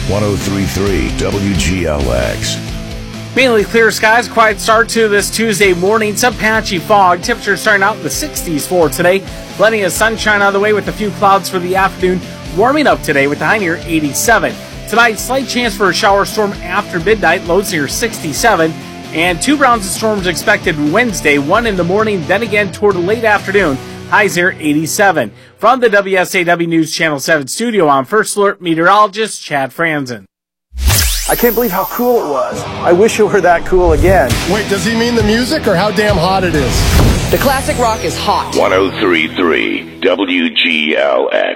103.3 WGLX. Mainly clear skies, quiet start to this Tuesday morning. Some patchy fog. Temperatures starting out in the 60s for today. Plenty of sunshine on the way with a few clouds for the afternoon. Warming up today with the high near 87. Tonight, slight chance for a shower storm after midnight. Lows near 67. And 2 rounds of storms expected Wednesday. 1 in the morning, then again toward the late afternoon. Highs near 87. From the WSAW News Channel 7 studio, I'm First Alert meteorologist Chad Franzen. I can't believe how cool it was. I wish it were that cool again. Wait, does he mean the music or how damn hot it is? The classic rock is hot. 103.3 WGLX.